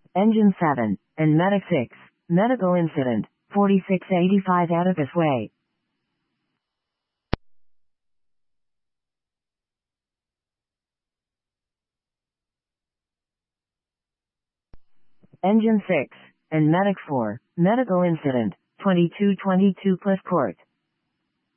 Engine 7, and Medic 6, medical incident, 4685 Atticus Way. Engine 6, and Medic 4, medical incident, 2222 Cliff Court.